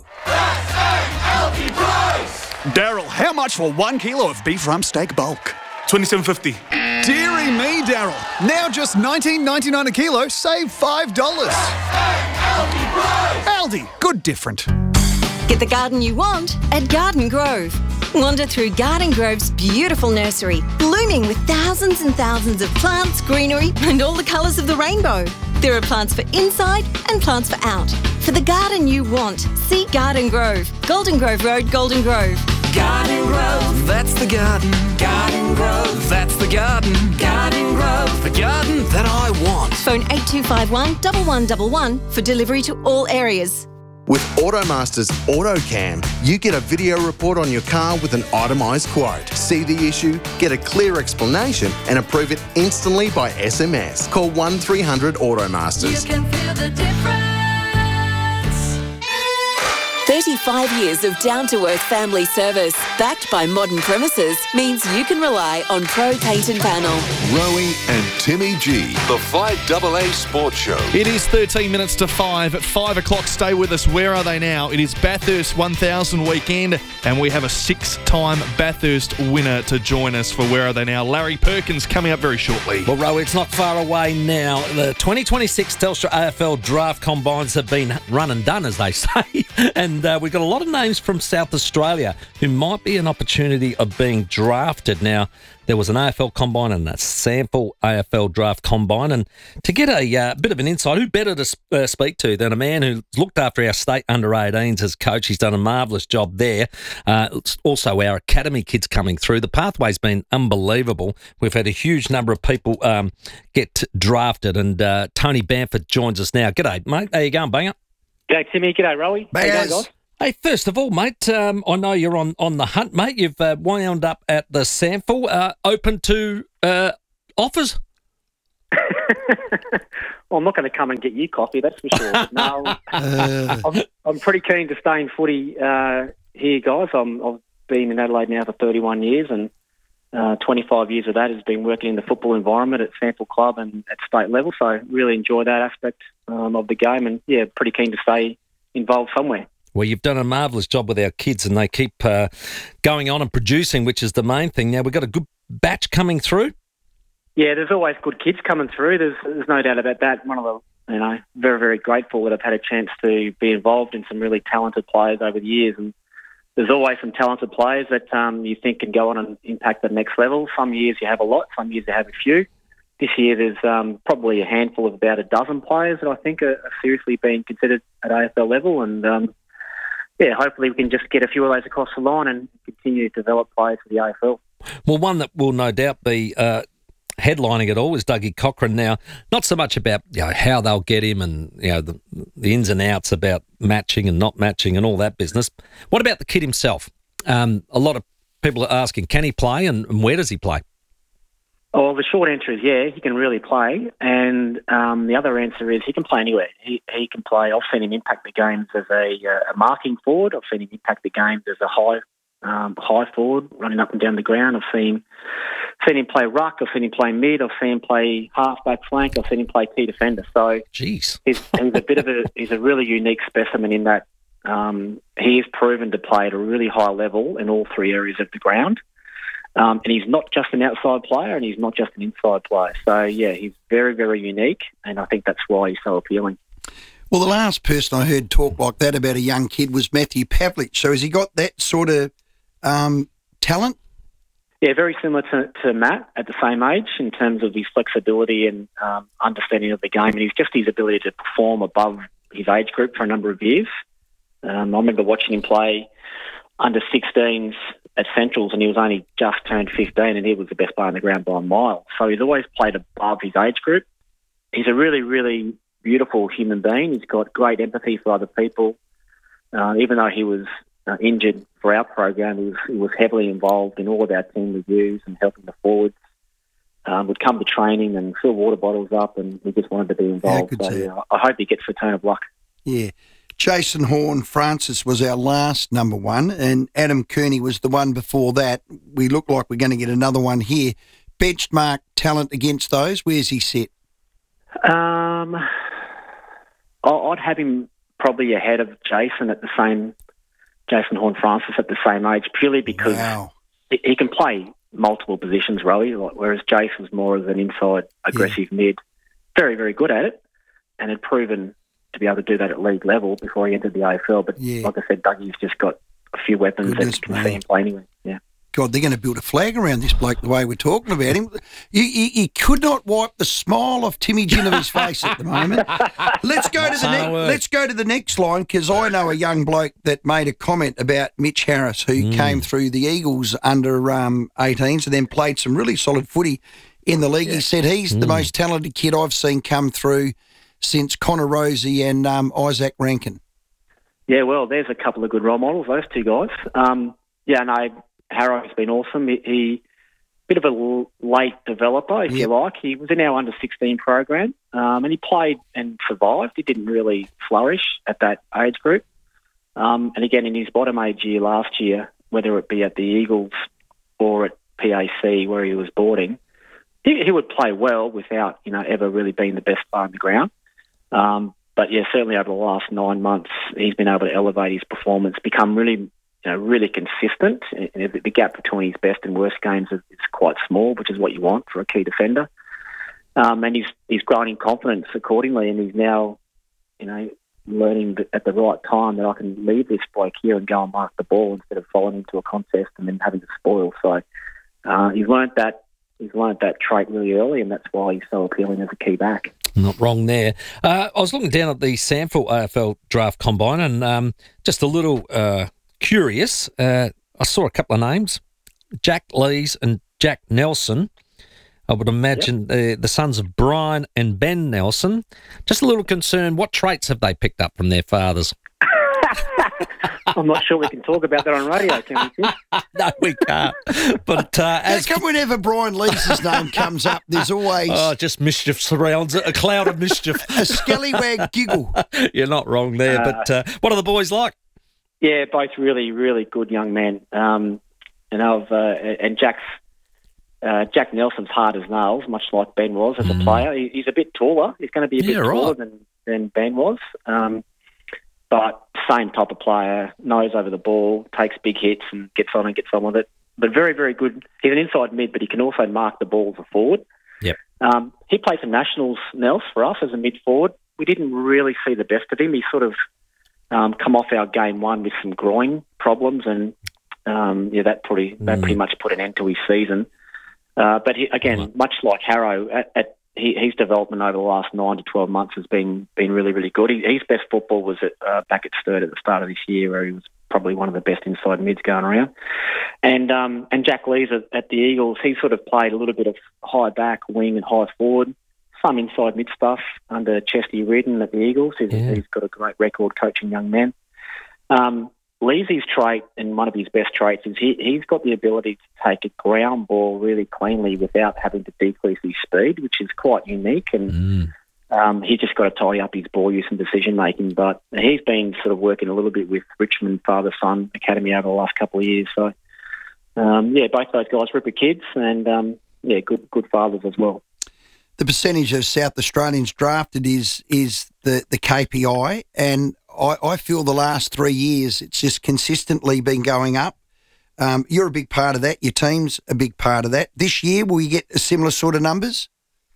Daryl, how much for 1 kilo of beef rump steak bulk? $27.50. Deary me, Daryl. Now just $19.99 a kilo, save $5. Aldi, good different. Get the garden you want at Garden Grove. Wander through Garden Grove's beautiful nursery, blooming with thousands and thousands of plants, greenery, and all the colours of the rainbow. There are plants for inside and plants for out. For the garden you want, see Garden Grove. Golden Grove Road, Golden Grove. Garden Grove, that's the garden. Garden Grove, that's the garden. Garden Grove, the garden that I want. Phone 8251 1111 for delivery to all areas. With AutoMaster's AutoCam, you get a video report on your car with an itemised quote. See the issue, get a clear explanation and approve it instantly by SMS. Call 1300 AutoMasters. You can feel the difference. There's 85 years of down-to-earth family service, backed by modern premises, means you can rely on Pro Paint and Panel. Rowie and Timmy G, the 5AA Sports Show. It is 13 minutes to 5. At 5 o'clock, stay with us. Where are they now? It is Bathurst 1000 weekend, and we have a 6-time Bathurst winner to join us for Where Are They Now. Larry Perkins coming up very shortly. Well, Rowie, it's not far away now. The 2026 Telstra AFL Draft Combines have been run and done, as they say, and we've got a lot of names from South Australia who might be an opportunity of being drafted. Now, there was an AFL Combine and a sample AFL Draft Combine, and to get a bit of an insight, who better to speak to than a man who's looked after our state under-18s as coach? He's done a marvellous job there. Also, our academy kids coming through. The pathway's been unbelievable. We've had a huge number of people get drafted, and Tony Bamford joins us now. G'day, mate. How you going, Banger? G'day, Timmy. G'day, Rowie. How you going, guys? Hey, first of all, mate, I know you're on the hunt, mate. You've wound up at the sample. Open to offers? Well, I'm not going to come and get you coffee, that's for sure. But no, I'm pretty keen to stay in footy here, guys. I've been in Adelaide now for 31 years, and 25 years of that has been working in the football environment at Sample Club and at state level. So really enjoy that aspect of the game, and yeah, pretty keen to stay involved somewhere. Well, you've done a marvellous job with our kids, and they keep going on and producing, which is the main thing. Now, we've got a good batch coming through. Yeah, there's always good kids coming through. There's no doubt about that. One of the, very, very grateful that I've had a chance to be involved in some really talented players over the years. And there's always some talented players that you think can go on and impact the next level. Some years you have a lot, some years you have a few. This year there's probably a handful of about a dozen players that I think are seriously being considered at AFL level. And hopefully we can just get a few of those across the line and continue to develop players for the AFL. Well, one that will no doubt be headlining it all is Dougie Cochran. Now, not so much about how they'll get him and the ins and outs about matching and not matching and all that business. What about the kid himself? A lot of people are asking, can he play and where does he play? Oh, the short answer is yeah, he can really play. And the other answer is he can play anywhere. He can play. I've seen him impact the games as a marking forward. I've seen him impact the games as a high forward, running up and down the ground. I've seen him play ruck. I've seen him play mid. I've seen him play half-back flank. I've seen him play key defender. So jeez, he's a really unique specimen in that he is proven to play at a really high level in all three areas of the ground. And he's not just an outside player and he's not just an inside player. So, yeah, he's very, very unique, and I think that's why he's so appealing. Well, the last person I heard talk like that about a young kid was Matthew Pavlich. So has he got that sort of talent? Yeah, very similar to Matt at the same age in terms of his flexibility and understanding of the game, and his ability to perform above his age group for a number of years. I remember watching him play under 16s at Centrals, and he was only just turned 15, and he was the best player on the ground by a mile. So he's always played above his age group. He's a really, really beautiful human being. He's got great empathy for other people. Even though he was injured for our program, he was heavily involved in all of our team reviews and helping the forwards. Would come to training and fill water bottles up, and he just wanted to be involved. I hope he gets a turn of luck. Yeah. Jason Horne-Francis was our last number one, and Adam Kearney was the one before that. We look like we're going to get another one here. Benchmark talent against those, where's he sit? I'd have him probably ahead of Jason Horne-Francis at the same age, purely because he can play multiple positions, Rowie, whereas Jason was more of an inside aggressive mid. Very, very good at it, and had proven to be able to do that at league level before he entered the AFL. But like I said, Dougie's just got a few weapons that you can see him play anyway. Yeah. God, they're going to build a flag around this bloke the way we're talking about him. You could not wipe the smile off Timmy Ginnivan's face at the moment. Let's go to the next line, because I know a young bloke that made a comment about Mitch Harris, who came through the Eagles under 18s and then played some really solid footy in the league. He said he's the most talented kid I've seen come through since Connor Rosie and Isaac Rankin. Yeah, well, there's a couple of good role models, those two guys. Harrow's been awesome. He bit of a late developer, if you like. He was in our under-16 program, and he played and survived. He didn't really flourish at that age group. And again, in his bottom age year last year, whether it be at the Eagles or at PAC where he was boarding, he would play well without, ever really being the best player on the ground. But yeah, certainly over the last 9 months, he's been able to elevate his performance, become really, really consistent. And the gap between his best and worst games is quite small, which is what you want for a key defender. And he's grown in confidence accordingly, and he's now, learning that at the right time that I can leave this bloke here and go and mark the ball instead of falling into a contest and then having to spoil. So he's learnt that trait really early, and that's why he's so appealing as a key back. Not wrong there. I was looking down at the SANFL AFL Draft Combine and just a little curious. I saw a couple of names, Jack Lees and Jack Nelson. I would imagine the sons of Brian and Ben Nelson. Just a little concerned, what traits have they picked up from their fathers? I'm not sure we can talk about that on radio, can we? No, we can't. But how come whenever Brian Lee's name comes up, there's always... just mischief surrounds it, a cloud of mischief. A scallywag giggle. You're not wrong there, but what are the boys like? Yeah, both really, really good young men. And Jack Nelson's hard as nails, much like Ben was as a player. He's a bit taller. He's going to be a bit taller than Ben was. But same type of player, nose over the ball, takes big hits and gets on with it. But very, very good. He's an inside mid, but he can also mark the ball as a forward. Yep. He played for Nationals, Nels, for us as a mid forward. We didn't really see the best of him. He sort of come off our game one with some groin problems, and that pretty much put an end to his season. But much like Harrow, his development over the last 9 to 12 months has been really, really good. His best football was back at Sturt at the start of this year, where he was probably one of the best inside mids going around. And Jack Lees at the Eagles, he sort of played a little bit of high back, wing and high forward, some inside mid stuff under Chesty Reardon at the Eagles. He's got a great record coaching young men. Leesy's trait, and one of his best traits, is he's got the ability to take a ground ball really cleanly without having to decrease his speed, which is quite unique. And he's just got to tidy up his ball use and decision making. But he's been sort of working a little bit with Richmond Father-Son Academy over the last couple of years. So, both those guys ripper kids, and good fathers as well. The percentage of South Australians drafted is the KPI, and I feel the last 3 years it's just consistently been going up. You're a big part of that. Your team's a big part of that. This year, will you get a similar sort of numbers?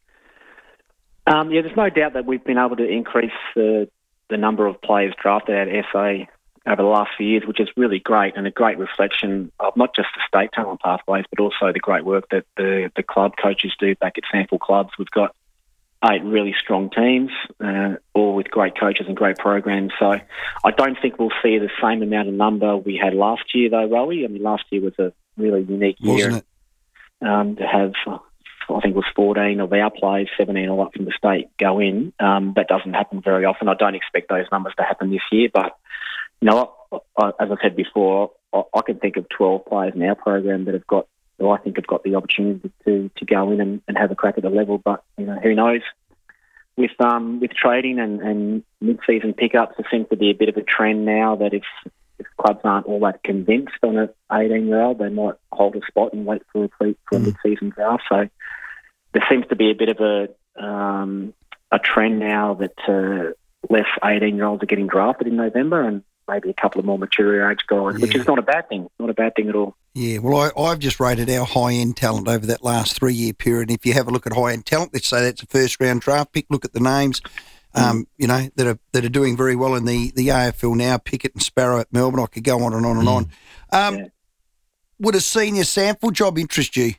There's no doubt that we've been able to increase the number of players drafted at SA over the last few years, which is really great and a great reflection of not just the state talent pathways, but also the great work that the club coaches do back at SANFL clubs. We've got 8 really strong teams, all with great coaches and great programs. So I don't think we'll see the same amount of number we had last year, though, Rowie. I mean, last year was a really unique year. Wasn't it? To have, I think it was 14 of our players, 17 all up from the state, go in. That doesn't happen very often. I don't expect those numbers to happen this year. But, as I said before, I can think of 12 players in our program that I think have got the opportunity to go in and have a crack at the level. But, who knows? With trading and mid-season pickups, there seems to be a bit of a trend now that if clubs aren't all that convinced on an 18-year-old, they might hold a spot and wait for a mid-season draft. So there seems to be a bit of a trend now that less 18-year-olds are getting drafted in November, and maybe a couple of more mature age guys, which is not a bad thing. Not a bad thing at all. Yeah, well, I've just rated our high-end talent over that last 3-year period. And if you have a look at high-end talent, let's say that's a first-round draft pick, look at the names, that are doing very well in the AFL now, Pickett and Sparrow at Melbourne. I could go on and on and on. Would a senior SANFL job interest you?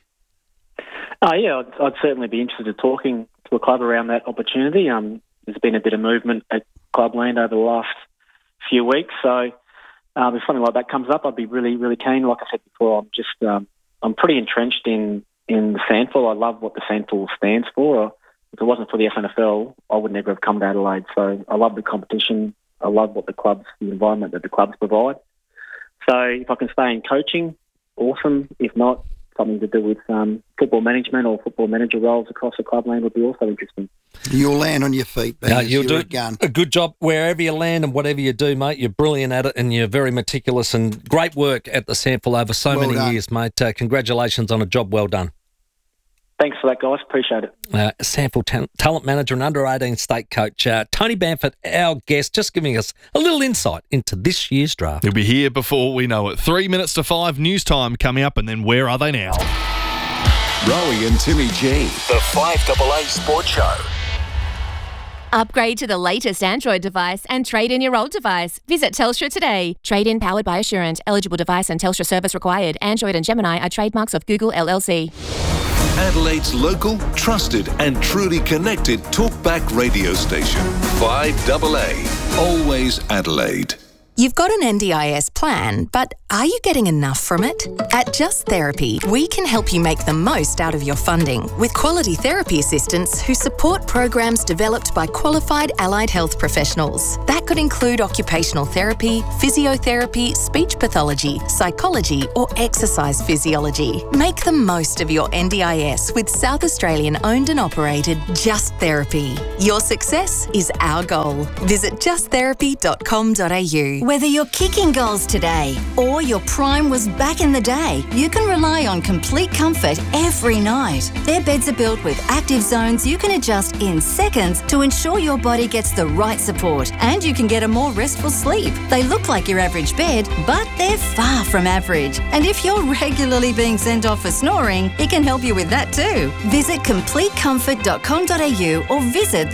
I'd certainly be interested in talking to a club around that opportunity. There's been a bit of movement at Clubland over the last few weeks, so if something like that comes up, I'd be really, really keen. Like I said before, I'm pretty entrenched in the SANFL. I love what the SANFL stands for. If it wasn't for the SNFL, I would never have come to Adelaide. So I love the competition. I love the environment that the clubs provide. So if I can stay in coaching, awesome. If not, something to do with football management or football manager roles across the clubland would be also interesting. You'll land on your feet, Ben. You'll do gun. a good job wherever you land and whatever you do, mate. You're brilliant at it and you're very meticulous and great work at the sample over so many years, mate. Congratulations on a job well done. Thanks for that, guys. Appreciate it. Sample talent manager and under-18 state coach Tony Bamford, our guest, just giving us a little insight into this year's draft. He'll be here before we know it. 3 minutes to 5, news time coming up, and then Where Are They Now? Rowie and Timmy G, the 5AA Sports Show. Upgrade to the latest Android device and trade in your old device. Visit Telstra today. Trade in powered by Assurant. Eligible device and Telstra service required. Android and Gemini are trademarks of Google LLC. Adelaide's local, trusted and truly connected talkback radio station. 5AA. Always Adelaide. You've got an NDIS plan, but are you getting enough from it? At Just Therapy, we can help you make the most out of your funding with quality therapy assistants who support programs developed by qualified allied health professionals. That could include occupational therapy, physiotherapy, speech pathology, psychology, or exercise physiology. Make the most of your NDIS with South Australian owned and operated Just Therapy. Your success is our goal. Visit justtherapy.com.au. Whether you're kicking goals today or your prime was back in the day, you can rely on complete comfort every night. Their beds are built with active zones you can adjust in seconds to ensure your body gets the right support and you can get a more restful sleep. They look like your average bed, but they're far from average. And if you're regularly being sent off for snoring, it can help you with that too. Visit completecomfort.com.au or visit